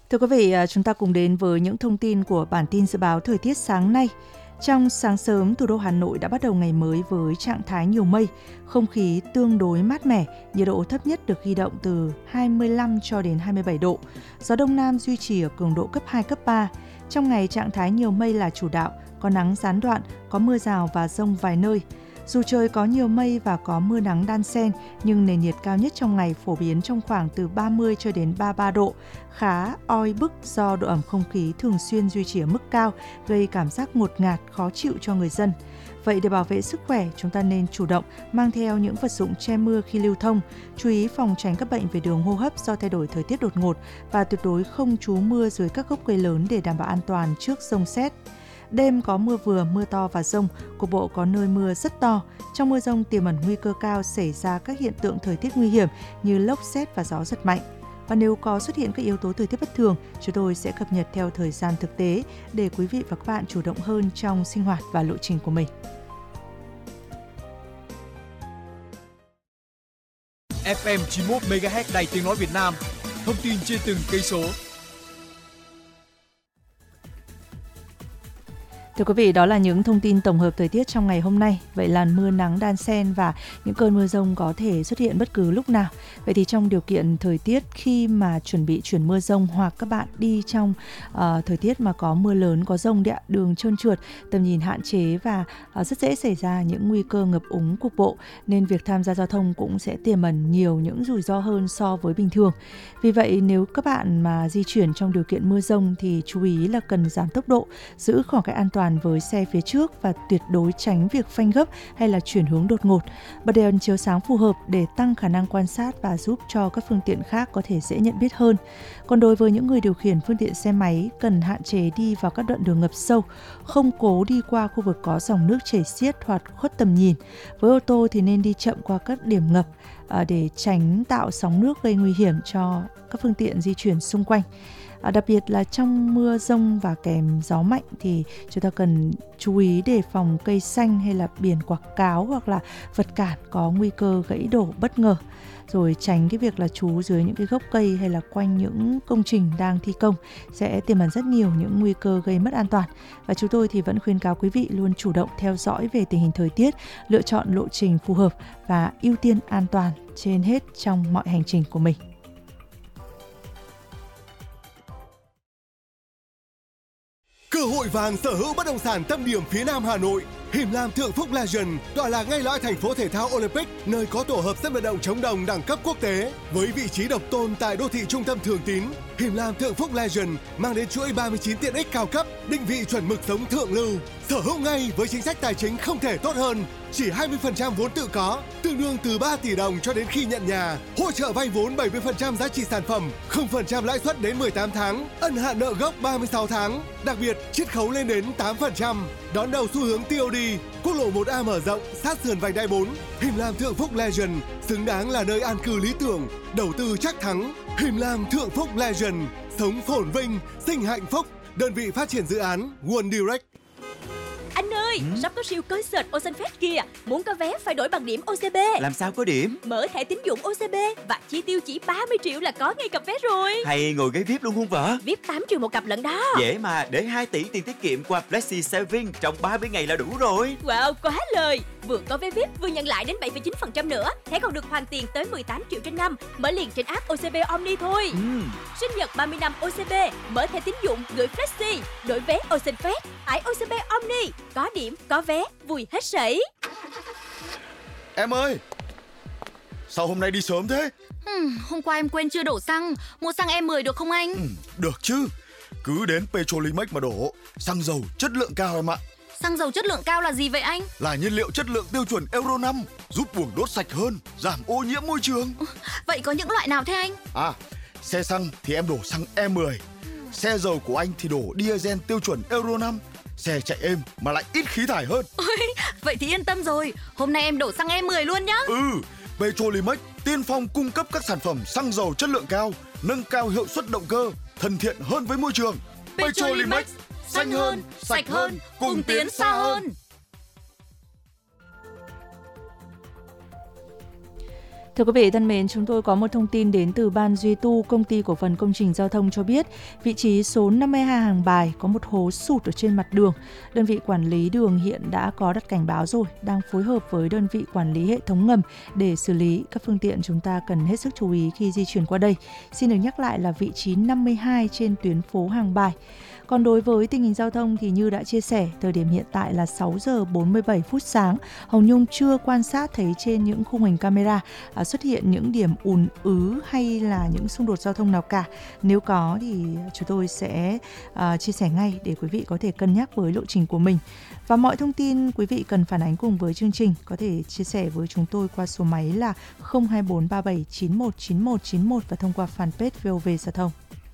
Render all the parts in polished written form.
Thưa quý vị, chúng ta cùng đến với những thông tin của bản tin dự báo thời tiết sáng nay. Trong sáng sớm, thủ đô Hà Nội đã bắt đầu ngày mới với trạng thái nhiều mây, không khí tương đối mát mẻ, nhiệt độ thấp nhất được ghi động từ 25 cho đến 27 độ. Gió Đông Nam duy trì ở cường độ cấp 2, cấp 3. Trong ngày, trạng thái nhiều mây là chủ đạo, có nắng gián đoạn, có mưa rào và dông vài nơi. Dù trời có nhiều mây và có mưa nắng đan xen, nhưng nền nhiệt cao nhất trong ngày phổ biến trong khoảng từ 30 cho đến 33 độ, khá oi bức do độ ẩm không khí thường xuyên duy trì ở mức cao, gây cảm giác ngột ngạt, khó chịu cho người dân. Vậy để bảo vệ sức khỏe, chúng ta nên chủ động mang theo những vật dụng che mưa khi lưu thông, chú ý phòng tránh các bệnh về đường hô hấp do thay đổi thời tiết đột ngột và tuyệt đối không trú mưa dưới các gốc cây lớn để đảm bảo an toàn trước dông sét. Đêm có mưa vừa, mưa to và dông, cục bộ có nơi mưa rất to. Trong mưa dông tiềm ẩn nguy cơ cao xảy ra các hiện tượng thời tiết nguy hiểm như lốc sét và gió giật mạnh. Và nếu có xuất hiện các yếu tố thời tiết bất thường, chúng tôi sẽ cập nhật theo thời gian thực tế để quý vị và các bạn chủ động hơn trong sinh hoạt và lộ trình của mình. FM 91 MHz Đài Tiếng nói Việt Nam. Thông tin trên từng cây số. Thưa quý vị, đó là những thông tin tổng hợp thời tiết trong ngày hôm nay. Vậy là mưa nắng đan xen và những cơn mưa dông có thể xuất hiện bất cứ lúc nào. Vậy thì trong điều kiện thời tiết khi mà chuẩn bị chuyển mưa dông hoặc các bạn đi trong thời tiết mà có mưa lớn, có dông, đường trơn trượt, tầm nhìn hạn chế và rất dễ xảy ra những nguy cơ ngập úng cục bộ, nên việc tham gia giao thông cũng sẽ tiềm ẩn nhiều những rủi ro hơn so với bình thường. Vì vậy, nếu các bạn mà di chuyển trong điều kiện mưa dông thì chú ý là cần giảm tốc độ, giữ khoảng cách an toàn với xe phía trước và tuyệt đối tránh việc phanh gấp hay là chuyển hướng đột ngột. Bật đèn chiếu sáng phù hợp để tăng khả năng quan sát và giúp cho các phương tiện khác có thể dễ nhận biết hơn. Còn đối với những người điều khiển phương tiện xe máy, cần hạn chế đi vào các đoạn đường ngập sâu, không cố đi qua khu vực có dòng nước chảy xiết hoặc khuất tầm nhìn. Với ô tô thì nên đi chậm qua các điểm ngập để tránh tạo sóng nước gây nguy hiểm cho các phương tiện di chuyển xung quanh. Đặc biệt là trong mưa dông và kèm gió mạnh thì chúng ta cần chú ý đề phòng cây xanh hay là biển quảng cáo hoặc là vật cản có nguy cơ gãy đổ bất ngờ. Rồi tránh cái việc là trú dưới những cái gốc cây hay là quanh những công trình đang thi công, sẽ tiềm ẩn rất nhiều những nguy cơ gây mất an toàn. Và chúng tôi thì vẫn khuyến cáo quý vị luôn chủ động theo dõi về tình hình thời tiết, lựa chọn lộ trình phù hợp và ưu tiên an toàn trên hết trong mọi hành trình của mình. Cơ hội vàng sở hữu bất động sản tâm điểm phía Nam Hà Nội. Him Lam Thượng Phúc Legend tọa lạc ngay lõi thành phố thể thao Olympic, nơi có tổ hợp sân vận động chống đồng đẳng cấp quốc tế. Với vị trí độc tôn tại đô thị trung tâm Thường Tín, Him Lam Thượng Phúc Legend mang đến chuỗi 39 tiện ích cao cấp, định vị chuẩn mực sống thượng lưu. Sở hữu ngay với chính sách tài chính không thể tốt hơn. Chỉ 20% vốn tự có, tương đương từ 3 tỷ đồng cho đến khi nhận nhà. Hỗ trợ vay vốn 70% giá trị sản phẩm, 0% lãi suất đến 18 tháng, ân hạn nợ gốc 36 tháng. Đặc biệt, chiết khấu lên đến 8%. Đón đầu xu hướng TOD, quốc lộ 1A mở rộng, sát sườn vành đai 4. Him Lam Thượng Phúc Legend xứng đáng là nơi an cư lý tưởng, đầu tư chắc thắng. Him Lam Thượng Phúc Legend, sống phồn vinh, sinh hạnh phúc. Đơn vị phát triển dự án One Direct. Anh ơi, sắp có siêu concert Ocean Fest kìa. Muốn có vé phải đổi bằng điểm OCB. Làm sao có điểm? Mở thẻ tín dụng OCB và chi tiêu chỉ 30 triệu là có ngay cặp vé rồi. Hay ngồi ghế VIP luôn không vợ? VIP 8 triệu một cặp lận đó. Dễ mà, để 2 tỷ tiền tiết kiệm qua Flexi Saving trong 30 ngày là đủ rồi. Wow, quá lời. Vừa có vé VIP vừa nhận lại đến 7,9% nữa. Thẻ còn được hoàn tiền tới 18 triệu trên năm. Mở liền trên app OCB Omni thôi. Sinh nhật 30 năm OCB, mở thẻ tín dụng gửi Flexi, đổi vé Ocean Fest, tải OCB Omni. Có điểm, có vé, vui hết sảy. Em ơi, sao hôm nay đi sớm thế? Hôm qua em quên chưa đổ xăng. Mua xăng E10 được không anh? Được chứ. Cứ đến Petrolimex mà đổ. Xăng dầu chất lượng cao em ạ. Xăng dầu chất lượng cao là gì vậy anh? Là nhiên liệu chất lượng tiêu chuẩn Euro 5, giúp buồng đốt sạch hơn, giảm ô nhiễm môi trường. Vậy có những loại nào thế anh? Xe xăng thì em đổ xăng E10. Xe dầu của anh thì đổ diesel tiêu chuẩn Euro 5. Xe chạy êm mà lại ít khí thải hơn. Ôi, vậy thì yên tâm rồi. Hôm nay em đổ xăng E10 luôn nhá. Petrolimex tiên phong cung cấp các sản phẩm xăng dầu chất lượng cao, nâng cao hiệu suất động cơ, thân thiện hơn với môi trường. Petrolimex, xanh hơn, sạch hơn, cùng tiến xa hơn. Thưa quý vị thân mến, chúng tôi có một thông tin đến từ Ban Duy tu Công ty Cổ phần Công trình Giao thông cho biết, vị trí số 52 Hàng Bài có một hố sụt ở trên mặt đường. Đơn vị quản lý đường hiện đã có đặt cảnh báo rồi, đang phối hợp với đơn vị quản lý hệ thống ngầm để xử lý. Các phương tiện chúng ta cần hết sức chú ý khi di chuyển qua đây. Xin được nhắc lại là vị trí 52 trên tuyến phố Hàng Bài. Còn đối với tình hình giao thông thì như đã chia sẻ, thời điểm hiện tại là 6 giờ 47 phút sáng. Hồng Nhung chưa quan sát thấy trên những khung hình camera xuất hiện những điểm ùn ứ hay là những xung đột giao thông nào cả. Nếu có thì chúng tôi sẽ chia sẻ ngay để quý vị có thể cân nhắc với lộ trình của mình. Và mọi thông tin quý vị cần phản ánh cùng với chương trình có thể chia sẻ với chúng tôi qua số máy là 02437919191 và thông qua fanpage VOV Giao thông.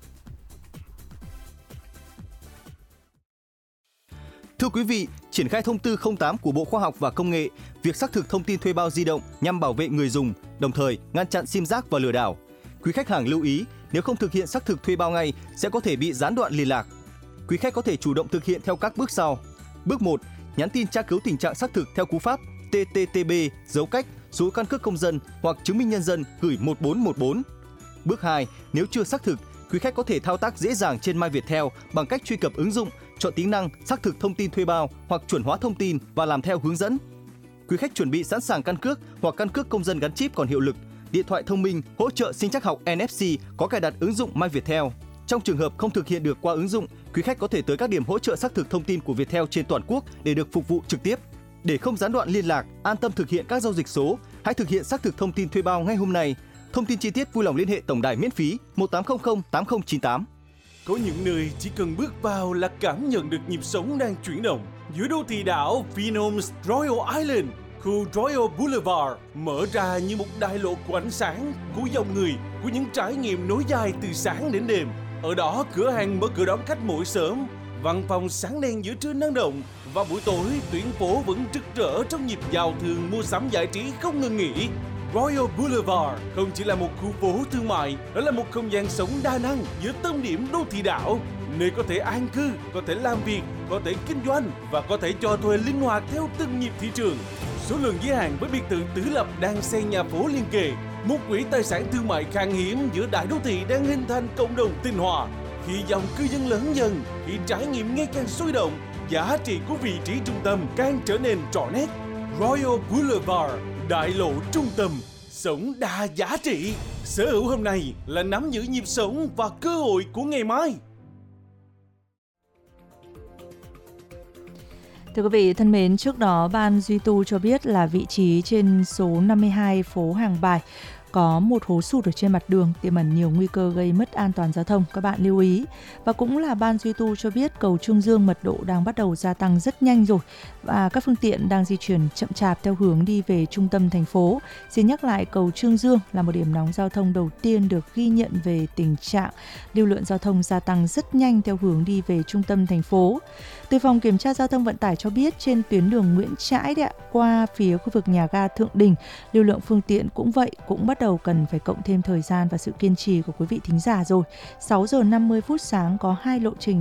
Thưa quý vị, triển khai thông tư 08 của Bộ Khoa học và Công nghệ, việc xác thực thông tin thuê bao di động nhằm bảo vệ người dùng, đồng thời ngăn chặn sim rác và lừa đảo. Quý khách hàng lưu ý, nếu không thực hiện xác thực thuê bao ngay sẽ có thể bị gián đoạn liên lạc. Quý khách có thể chủ động thực hiện theo các bước sau. Bước 1, nhắn tin tra cứu tình trạng xác thực theo cú pháp TTTB dấu cách số căn cước công dân hoặc chứng minh nhân dân gửi 1414. Bước 2, nếu chưa xác thực, quý khách có thể thao tác dễ dàng trên MyViettel bằng cách truy cập ứng dụng, chọn tính năng xác thực thông tin thuê bao hoặc chuẩn hóa thông tin và làm theo hướng dẫn. Quý khách chuẩn bị sẵn sàng căn cước hoặc căn cước công dân gắn chip còn hiệu lực, điện thoại thông minh hỗ trợ sinh trắc học NFC có cài đặt ứng dụng MyViettel. Trong trường hợp không thực hiện được qua ứng dụng, quý khách có thể tới các điểm hỗ trợ xác thực thông tin của Viettel trên toàn quốc để được phục vụ trực tiếp. Để không gián đoạn liên lạc, an tâm thực hiện các giao dịch số, hãy thực hiện xác thực thông tin thuê bao ngay hôm nay. Thông tin chi tiết vui lòng liên hệ tổng đài miễn phí 1800 8098. Có những nơi chỉ cần bước vào là cảm nhận được nhịp sống đang chuyển động. Giữa đô thị đảo Phnom Royal Island, khu Royal Boulevard mở ra như một đại lộ của ánh sáng, của dòng người, của những trải nghiệm nối dài từ sáng đến đêm. Ở đó, cửa hàng mở cửa đón khách mỗi sớm, văn phòng sáng đèn giữa trưa năng động, và buổi tối tuyến phố vẫn rực rỡ trong nhịp giao thương mua sắm giải trí không ngừng nghỉ. Royal Boulevard không chỉ là một khu phố thương mại, đó là một không gian sống đa năng giữa tâm điểm đô thị đảo, nơi có thể an cư, có thể làm việc, có thể kinh doanh và có thể cho thuê linh hoạt theo từng nhịp thị trường. Số lượng giới hạn với biệt thự tứ lập đang xây nhà phố liên kề, một quỹ tài sản thương mại khan hiếm giữa đại đô thị đang hình thành cộng đồng tinh hòa. Khi dòng cư dân lớn dần, khi trải nghiệm ngày càng sôi động, giá trị của vị trí trung tâm càng trở nên rõ nét. Royal Boulevard, đại lộ trung tâm, sống đa giá trị. Sở hữu hôm nay là nắm giữ nhịp sống và cơ hội của ngày mai. Thưa quý vị thân mến, trước đó Ban Duy tu cho biết là vị trí trên số 52 phố Hàng Bài có một hố sụt ở trên mặt đường tiềm ẩn nhiều nguy cơ gây mất an toàn giao thông, các bạn lưu ý. Và cũng là Ban Duy tu cho biết cầu Trương Dương mật độ đang bắt đầu gia tăng rất nhanh rồi và các phương tiện đang di chuyển chậm chạp theo hướng đi về trung tâm thành phố. Xin nhắc lại, cầu Trương Dương là một điểm nóng giao thông đầu tiên được ghi nhận về tình trạng lưu lượng giao thông gia tăng rất nhanh theo hướng đi về trung tâm thành phố. Từ phòng kiểm tra giao thông vận tải cho biết trên tuyến đường Nguyễn Trãi qua phía khu vực nhà ga Thượng Đình, lưu lượng phương tiện cũng vậy, cũng bắt đầu cần phải cộng thêm thời gian và sự kiên trì của quý vị thính giả rồi. 6 giờ 50 phút sáng có 2 lộ trình